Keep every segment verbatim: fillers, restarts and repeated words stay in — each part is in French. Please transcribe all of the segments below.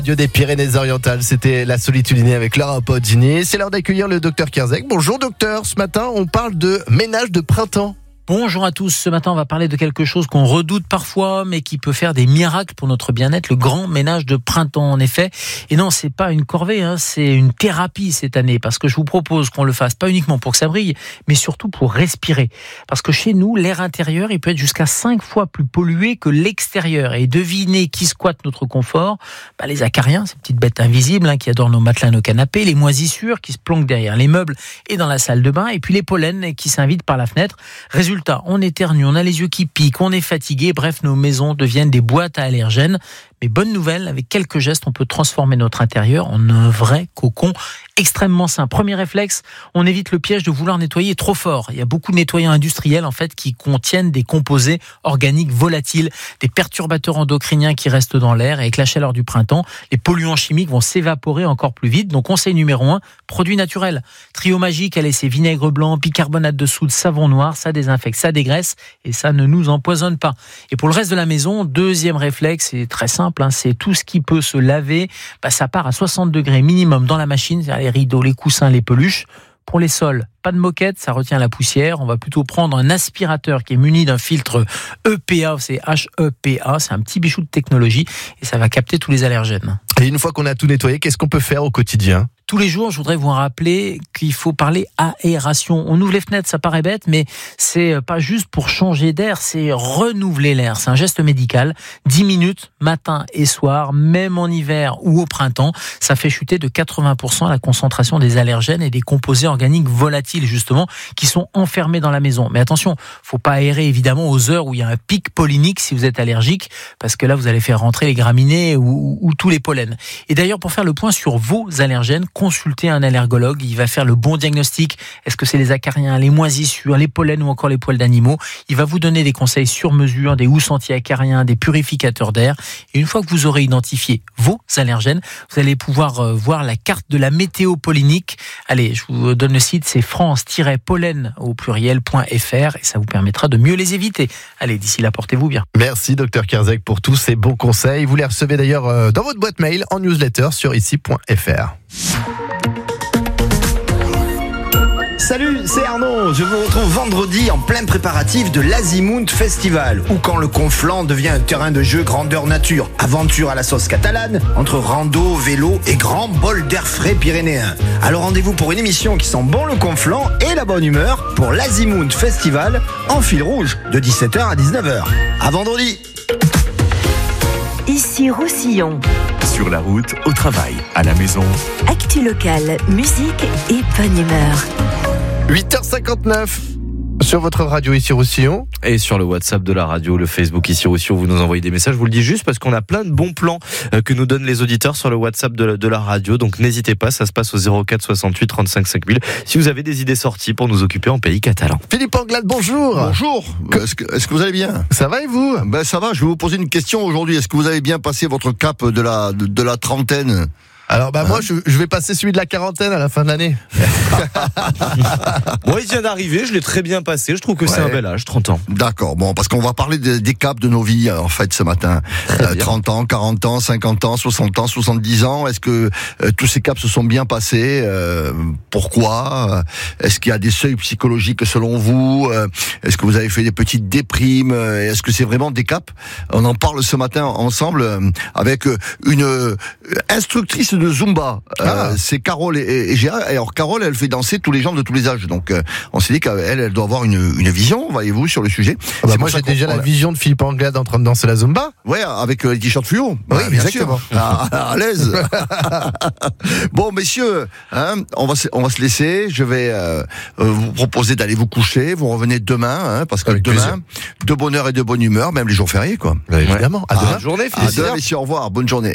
Dieu des Pyrénées-Orientales, c'était la solitudinée avec Laura Poggini. C'est l'heure d'accueillir le docteur Kierzek. Bonjour docteur, ce matin on parle de ménage de printemps. Bonjour à tous, ce matin on va parler de quelque chose qu'on redoute parfois mais qui peut faire des miracles pour notre bien-être, le grand ménage de printemps en effet. Et non, c'est pas une corvée, hein, c'est une thérapie cette année parce que je vous propose qu'on le fasse pas uniquement pour que ça brille mais surtout pour respirer. Parce que chez nous, l'air intérieur il peut être jusqu'à cinq fois plus pollué que l'extérieur. Et devinez qui squatte notre confort, bah, les acariens, ces petites bêtes invisibles hein, qui adorent nos matelas, nos canapés, les moisissures qui se planquent derrière les meubles et dans la salle de bain et puis les pollens qui s'invitent par la fenêtre. Résultat, on éternue, on a les yeux qui piquent, on est fatigué, bref, nos maisons deviennent des boîtes à allergènes. Mais bonne nouvelle, avec quelques gestes, on peut transformer notre intérieur en un vrai cocon extrêmement sain. Premier réflexe, on évite le piège de vouloir nettoyer trop fort. Il y a beaucoup de nettoyants industriels en fait qui contiennent des composés organiques volatiles, des perturbateurs endocriniens qui restent dans l'air et avec la chaleur du printemps, les polluants chimiques vont s'évaporer encore plus vite. Donc conseil numéro un, produits naturels. Trio magique, allez, c'est vinaigre blanc, bicarbonate de soude, savon noir, ça désinfecte, ça dégraisse et ça ne nous empoisonne pas. Et pour le reste de la maison, deuxième réflexe, c'est très simple. C'est tout ce qui peut se laver, bah ça part à soixante degrés minimum dans la machine, c'est-à-dire les rideaux, les coussins, les peluches. Pour les sols, pas de moquette, ça retient la poussière. On va plutôt prendre un aspirateur qui est muni d'un filtre E P A, c'est H E P A, c'est un petit bichou de technologie et ça va capter tous les allergènes. Et une fois qu'on a tout nettoyé, qu'est-ce qu'on peut faire au quotidien ? Tous les jours, je voudrais vous rappeler qu'il faut parler aération. On ouvre les fenêtres, ça paraît bête, mais c'est pas juste pour changer d'air, c'est renouveler l'air. C'est un geste médical. dix minutes, matin et soir, même en hiver ou au printemps, ça fait chuter de quatre-vingts pour cent la concentration des allergènes et des composés organiques volatiles, justement, qui sont enfermés dans la maison. Mais attention, faut pas aérer évidemment aux heures où il y a un pic pollinique si vous êtes allergique, parce que là, vous allez faire rentrer les graminées ou, ou, ou tous les pollens. Et d'ailleurs, pour faire le point sur vos allergènes, consultez un allergologue, il va faire le bon diagnostic. Est-ce que c'est les acariens, les moisissures, les pollens ou encore les poils d'animaux ? Il va vous donner des conseils sur mesure, des housses anti-acariens, des purificateurs d'air. Et une fois que vous aurez identifié vos allergènes, vous allez pouvoir voir la carte de la météo pollinique. Allez, je vous donne le site, c'est france-pollen au pluriel.fr et ça vous permettra de mieux les éviter. Allez, d'ici là, portez-vous bien. Merci docteur Kierzek pour tous ces bons conseils. Vous les recevez d'ailleurs dans votre boîte mail en newsletter sur ici point f r. Salut, c'est Arnaud. Je vous retrouve vendredi en plein préparatif de l'Azimunt Festival, où quand le Conflent devient un terrain de jeu grandeur nature, aventure à la sauce catalane, entre rando, vélo et grand bol d'air frais pyrénéen. Alors rendez-vous pour une émission qui sent bon le Conflent et la bonne humeur pour l'Azimunt Festival en fil rouge de dix-sept heures à dix-neuf heures. À vendredi. Ici Roussillon. Sur la route, au travail, à la maison. Actu locale, musique et bonne humeur. huit heures cinquante-neuf sur votre radio ici Roussillon. Et sur le WhatsApp de la radio, le Facebook ici Roussillon, vous nous envoyez des messages. Je vous le dis juste parce qu'on a plein de bons plans que nous donnent les auditeurs sur le WhatsApp de la, de la radio. Donc n'hésitez pas, ça se passe au zéro quatre soixante-huit trente-cinq cinq mille. Si vous avez des idées sorties pour nous occuper en pays catalan. Philippe Anglade, bonjour. Bonjour. Que... Est-ce que, est-ce que vous allez bien ? Ça va et vous ? Ben ça va. Je vais vous poser une question aujourd'hui. Est-ce que vous avez bien passé votre cap de la de, de la trentaine ? Alors bah hein moi je, je vais passer celui de la quarantaine à la fin de l'année. Moi il vient d'arriver, je l'ai très bien passé, je trouve que ouais. C'est un bel âge, trente ans. D'accord, bon parce qu'on va parler de, des caps de nos vies en fait ce matin. Euh, trente ans, quarante ans, cinquante ans, soixante ans, soixante-dix ans, est-ce que euh, tous ces caps se sont bien passés ? euh, Pourquoi ? Est-ce qu'il y a des seuils psychologiques selon vous ? euh, Est-ce que vous avez fait des petites déprimes ? Est-ce que c'est vraiment des caps ? On en parle ce matin ensemble euh, avec une euh, instructrice de Zumba, ah. euh, c'est Carole et, et, et Gérard. Alors Carole, elle fait danser tous les gens de tous les âges. Donc euh, on s'est dit qu'elle, elle doit avoir une, une vision, voyez-vous, sur le sujet. Ah bah moi j'ai déjà la vision de Philippe Anglade en train de danser la Zumba. Ouais, avec euh, les t-shirts fluo. Oui, bah, bien exactement. sûr. À, à l'aise. Bon, messieurs, hein, on va se, on va se laisser. Je vais euh, vous proposer d'aller vous coucher. Vous revenez demain, hein, parce que avec demain, plaisir. De bonne heure et de bonne humeur, même les jours fériés, quoi. Bah, évidemment. Ouais. À demain. Bonne journée, à demain, messieurs. Au revoir. Bonne journée.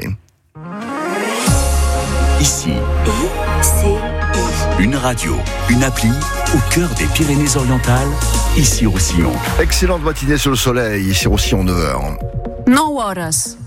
Ici, I C I. Une radio, une appli au cœur des Pyrénées-Orientales, ici Roussillon. Excellente matinée sur le soleil, ici Roussillon, neuf heures. neuf horas.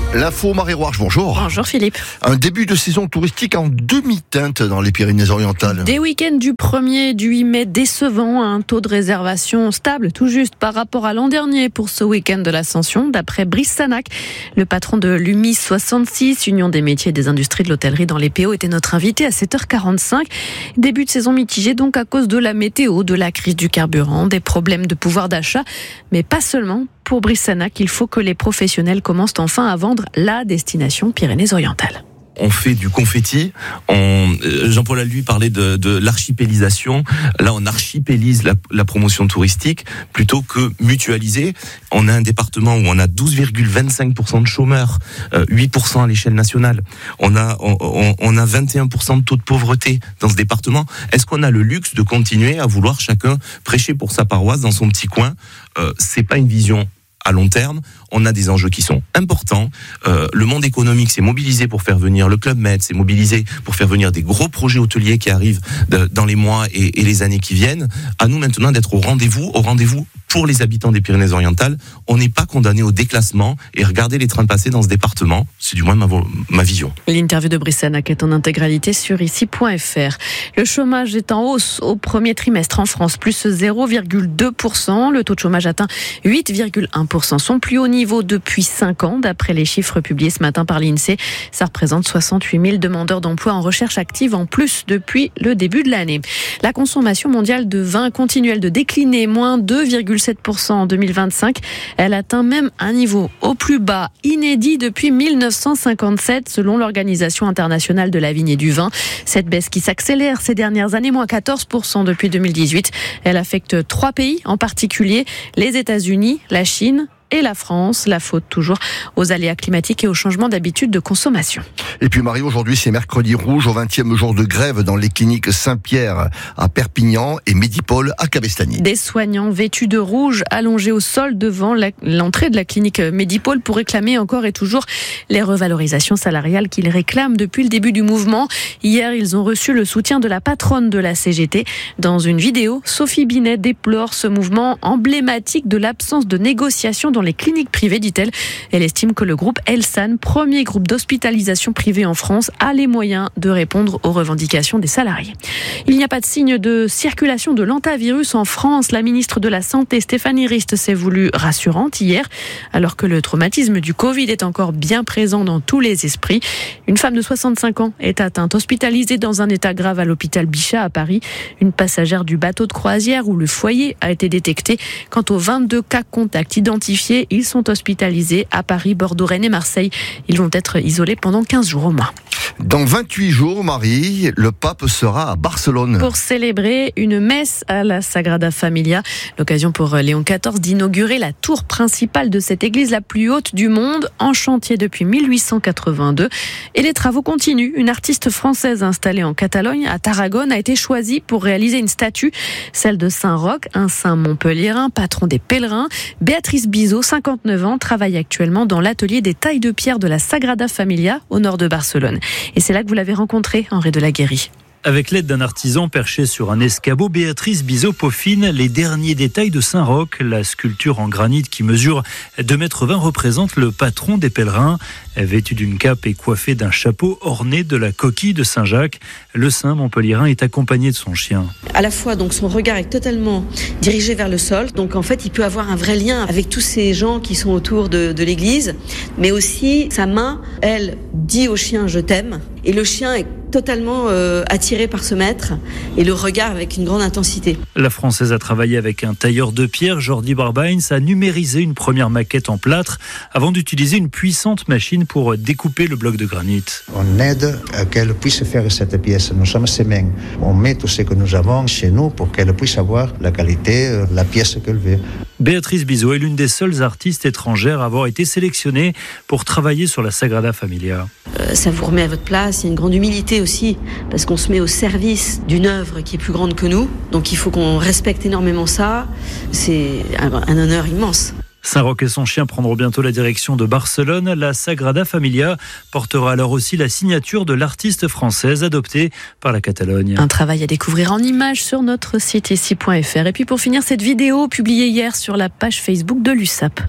L'info Marie-Roarche, bonjour. Bonjour Philippe. Un début de saison touristique en demi-teinte dans les Pyrénées-Orientales. Des week-ends du premier du huit mai décevants, un taux de réservation stable tout juste par rapport à l'an dernier pour ce week-end de l'Ascension, d'après Brice Sanac, le patron de l'U M I soixante-six, Union des métiers et des industries de l'hôtellerie dans les P O, était notre invité à sept heures quarante-cinq. Début de saison mitigé donc à cause de la météo, de la crise du carburant, des problèmes de pouvoir d'achat, mais pas seulement. Pour Brice Sanac, il faut que les professionnels commencent enfin à vendre la destination Pyrénées-Orientales. On fait du confetti. On, Jean-Paul Alluy parlait de, de l'archipélisation. Là, on archipélise la, la promotion touristique plutôt que mutualiser. On a un département où on a douze virgule vingt-cinq pour cent de chômeurs, euh, huit pour cent à l'échelle nationale. On a, on, on a vingt et un pour cent de taux de pauvreté dans ce département. Est-ce qu'on a le luxe de continuer à vouloir chacun prêcher pour sa paroisse dans son petit coin ? euh, C'est pas une vision à long terme. On a des enjeux qui sont importants. Euh, le monde économique s'est mobilisé pour faire venir le Club Med, s'est mobilisé pour faire venir des gros projets hôteliers qui arrivent de, dans les mois et, et les années qui viennent. À nous maintenant d'être au rendez-vous, au rendez-vous pour les habitants des Pyrénées-Orientales. On n'est pas condamné au déclassement et regarder les trains passer dans ce département, c'est du moins ma, ma vision. L'interview de Brice Sanac est en intégralité sur ici point f r. Le chômage est en hausse au premier trimestre en France, plus zéro virgule deux pour cent. Le taux de chômage atteint huit virgule un pour cent, son plus haut niveau depuis cinq ans, d'après les chiffres publiés ce matin par l'INSEE. Ça représente soixante-huit mille demandeurs d'emploi en recherche active en plus depuis le début de l'année. La consommation mondiale de vin continue de décliner, moins deux virgule sept pour cent en deux mille vingt-cinq. Elle atteint même un niveau au plus bas, inédit depuis mille neuf cent cinquante-sept, selon l'Organisation internationale de la vigne et du vin. Cette baisse qui s'accélère ces dernières années, moins quatorze pour cent depuis deux mille dix-huit. Elle affecte trois pays en particulier, les États-Unis, la Chine et la France. La faute toujours aux aléas climatiques et au changement d'habitude de consommation. Et puis Marie, aujourd'hui c'est mercredi rouge, au vingtième jour de grève dans les cliniques Saint-Pierre à Perpignan et Medipol à Cabestany. Des soignants vêtus de rouge allongés au sol devant la, l'entrée de la clinique Medipol pour réclamer encore et toujours les revalorisations salariales qu'ils réclament depuis le début du mouvement. Hier, ils ont reçu le soutien de la patronne de la C G T. Dans une vidéo, Sophie Binet déplore ce mouvement emblématique de l'absence de négociation dans les cliniques privées, dit-elle. Elle estime que le groupe Elsan, premier groupe d'hospitalisation privée en France, a les moyens de répondre aux revendications des salariés. Il n'y a pas de signe de circulation de l'hantavirus en France. La ministre de la Santé, Stéphanie Rist, s'est voulue rassurante hier, alors que le traumatisme du Covid est encore bien présent dans tous les esprits. Une femme de soixante-cinq ans est atteinte, hospitalisée dans un état grave à l'hôpital Bichat à Paris. Une passagère du bateau de croisière où le foyer a été détecté. Quant aux vingt-deux cas contacts identifiés, ils sont hospitalisés à Paris, Bordeaux, Rennes et Marseille. Ils vont être isolés pendant quinze jours au moins. Dans vingt-huit jours, Marie, le pape sera à Barcelone. Pour célébrer une messe à la Sagrada Familia. L'occasion pour Léon quatorze d'inaugurer la tour principale de cette église la plus haute du monde, en chantier depuis mille huit cent quatre-vingt-deux. Et les travaux continuent. Une artiste française installée en Catalogne, à Tarragone, a été choisie pour réaliser une statue, celle de Saint Roch, un saint montpelliérain, patron des pèlerins. Béatrice Bizot, cinquante-neuf ans, travaille actuellement dans l'atelier des tailles de pierre de la Sagrada Familia, au nord de Barcelone. Et c'est là que vous l'avez rencontré, Henri de la Guérie. Avec l'aide d'un artisan perché sur un escabeau, Béatrice Bizot peaufine les derniers détails de Saint Roch. La sculpture en granit qui mesure deux mètres vingt représente le patron des pèlerins. Vêtu d'une cape et coiffé d'un chapeau orné de la coquille de Saint-Jacques, le saint montpelliérain est accompagné de son chien. À la fois, donc, son regard est totalement dirigé vers le sol. Donc, en fait, il peut avoir un vrai lien avec tous ces gens qui sont autour de, de l'église. Mais aussi, sa main, elle, dit au chien « je t'aime ». Et le chien est totalement euh, attiré par ce maître et le regard avec une grande intensité. La Française a travaillé avec un tailleur de pierre, Jordi Barbains, a numérisé une première maquette en plâtre avant d'utiliser une puissante machine pour découper le bloc de granit. On aide à qu'elle puisse faire cette pièce. Nous sommes ses mains. On met tout ce que nous avons chez nous pour qu'elle puisse avoir la qualité, la pièce qu'elle veut. Béatrice Bizot est l'une des seules artistes étrangères à avoir été sélectionnée pour travailler sur la Sagrada Familia. Euh, ça vous remet à votre place, il y a une grande humilité aussi, parce qu'on se met au service d'une œuvre qui est plus grande que nous, donc il faut qu'on respecte énormément ça, c'est un, un honneur immense. Saint Roch et son chien prendront bientôt la direction de Barcelone. La Sagrada Familia portera alors aussi la signature de l'artiste française adoptée par la Catalogne. Un travail à découvrir en images sur notre site ici point f r. Et puis pour finir, cette vidéo publiée hier sur la page Facebook de l'U S A P.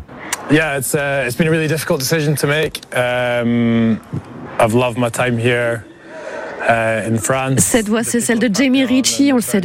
Yeah, it's uh, it's been a really difficult decision to make. Um, I've loved my time here uh, in France. Cette voix, c'est celle de Jamie Ritchie, on le sait.